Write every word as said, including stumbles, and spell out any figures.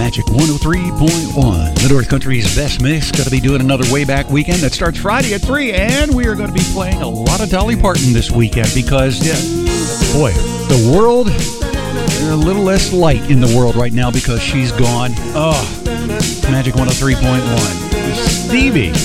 Magic one oh three point one. The North Country's best mix. Going to be doing another way back weekend that starts Friday at three, and we are going to be playing a lot of Dolly Parton this weekend because, yeah, boy, the world, a little less light in the world right now because she's gone. Oh, Magic one oh three point one. Stevie.